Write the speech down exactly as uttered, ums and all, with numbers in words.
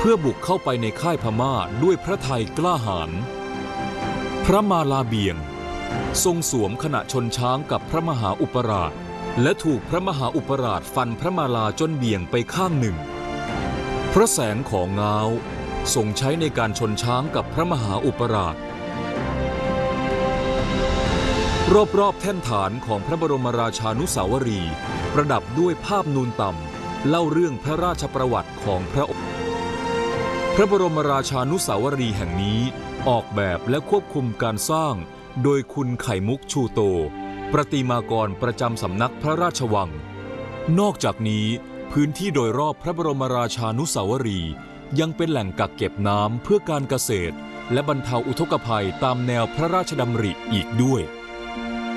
พื่อบุกเข้าไปในค่ายพม่าด้วยพระทัยกล้าหาญพระมาลาเบียงทรงสวมขณะชนช้างกับพระมหาอุปราชและถูกพระมหาอุปราชฟันพระมาลาจนเบี่ยงไปข้างหนึ่งพระแสงของง้าวทรงใช้ในการชนช้างกับพระมหาอุปราชรอบๆแท่นฐานของพระบรมราชานุสาวรีย์ประดับด้วยภาพนูนต่ำเล่าเรื่องพระราชประวัติของพระองค์พระบรมราชานุสาวรีย์แห่งนี้ออกแบบและควบคุมการสร้างโดยคุณไข่มุกชูโตประติมากรประจำสำนักพระราชวังนอกจากนี้พื้นที่โดยรอบพระบรมราชานุสาวรีย์ยังเป็นแหล่งกักเก็บน้ำเพื่อการเกษตรและบรรเทาอุทกภัยตามแนวพระราชดำริอีกด้วย